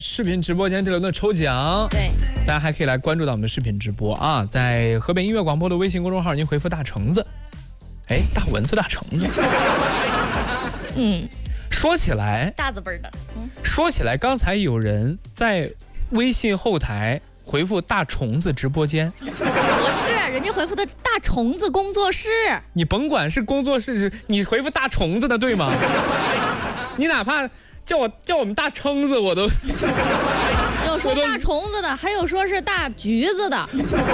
视频直播间这轮的抽奖， 对， 大家还可以来关注到我们的视频直播啊，在河北音乐广播的微信公众号，您回复大橙子，大蚊子大橙子，说起来大字辈的， 说起来，刚才有人在微信后台回复大虫子直播间， 不是，人家回复的大虫子工作室， 你甭管是工作室，你回复大虫子的对吗？你哪怕叫我们大橙子，我都有说大虫子的，还有说是大橘子的。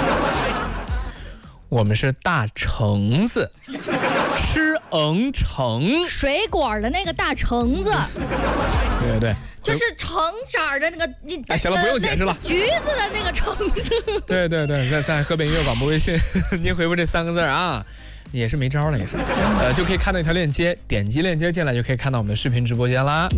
我们是大橙子，吃橙， 水果的那个大橙子， 对对对， 就是橙色的那个你。 行了，不用解释了。 橘子的那个橙子。 对对对，在河北音乐广播微信，您回复这3个字啊。也是没招了，也是，就可以看到一条链接，点击链接进来就可以看到我们的视频直播间啦。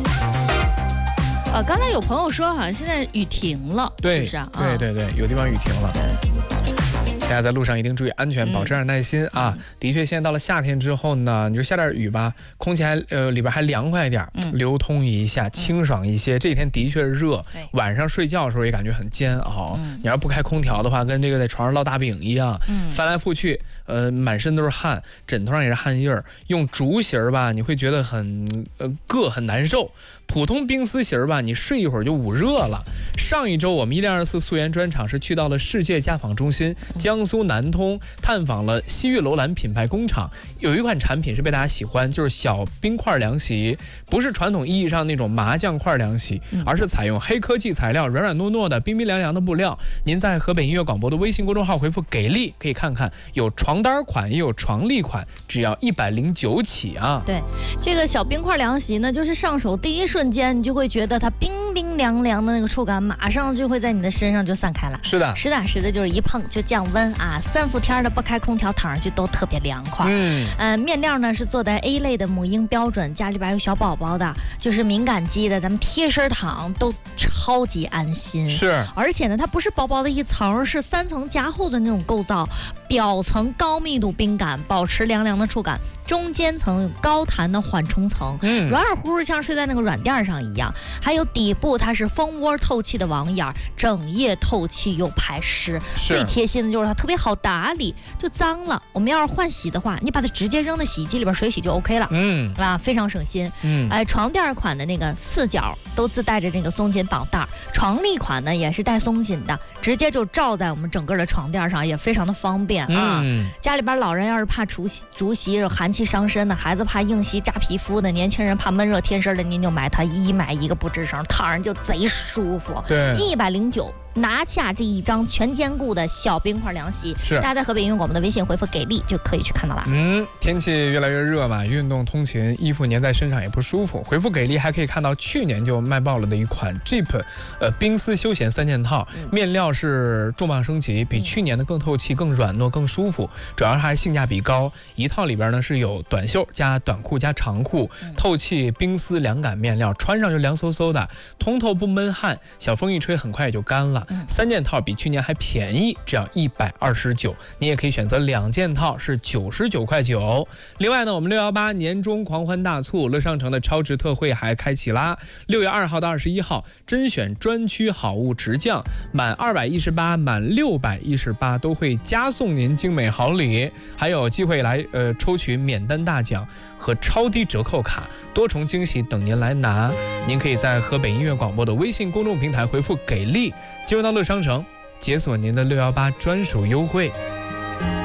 刚才有朋友说好像现在雨停了， 对， 是不是啊？ 对，有地方雨停了。大家在路上一定注意安全，保持点耐心啊！的确，现在到了夏天之后呢，你就下点雨吧，空气里边还凉快一点，流通一下，清爽一些。这几天的确热，晚上睡觉的时候也感觉很煎熬。你要不开空调的话，跟这个在床上烙大饼一样，翻来覆去，满身都是汗，枕头上也是汗印儿。用竹席儿吧，你会觉得很很难受。普通冰丝席儿吧，你睡一会儿就捂热了。上一周我们1024素颜专场是去到了世界家纺中心江苏南通，探访了西域楼兰品牌工厂。有一款产品是被大家喜欢，就是小冰块凉席，不是传统意义上那种麻将块凉席，而是采用黑科技材料，软软糯糯的，冰冰凉凉的布料。您在河北音乐广播的微信公众号回复给力，可以看看有床单款也有床笠款，只要109起啊。 对，这个小冰块凉席呢，就是上手第一瞬间你就会觉得它冰冰凉凉的那个触感，马上就会在你的身上就散开了。 是的， 实打实的就是一碰就降温啊，3伏天的不开空调躺上去都特别凉快。面料呢是做的 A 类的母婴标准，家里边有小宝宝的，就是敏感肌的，咱们贴身躺都超级安心。 是， 而且呢，它不是薄薄的一层，是3层加厚的那种构造，表层高密度冰感，保持凉凉的触感，中间层有高弹的缓冲层，软软乎乎像睡在那个软垫上一样。还有底部它是蜂窝透气的网眼，整夜透气又排湿。最贴心的就是它特别好打理，就脏了我们要是换洗的话，你把它直接扔到洗衣机里边水洗就 OK 了。非常省心。床垫款的那个4角都自带着这个松紧绑带，床笠款呢也是带松紧的，直接就罩在我们整个的床垫上，也非常的方便啊。家里边老人要是怕竹席寒气伤身的，孩子怕硬席扎皮肤的，年轻人怕闷热贴身的，您就买它一买一个不吱声，躺上就贼舒服。 对 ，109。拿下这一张全兼顾的小冰块凉席，大家在河北音乐广播的微信回复给力就可以去看到了。 天气越来越热嘛，运动通勤衣服粘在身上也不舒服，回复给力还可以看到去年就卖爆了的一款 Jeep 冰丝休闲3件套，面料是重磅升级，比去年的更透气、更软糯、更舒服，主要还性价比高。一套里边呢是有短袖加短裤加长裤，透气冰丝凉感面料，穿上就凉飕飕的，通透不闷汗，小风一吹很快也就干了。3件套比去年还便宜，只要129。你也可以选择2件套，是99.9块。另外呢，我们618年终狂欢大促，乐商城的超值特惠还开启啦。6月2号到21号，甄选专区好物直降，满218、满618都会加送您精美好礼，还有机会来抽取免单大奖和超低折扣卡，多重惊喜等您来拿。您可以在河北音乐广播的微信公众平台回复给力，进入到乐商城，解锁您的618专属优惠。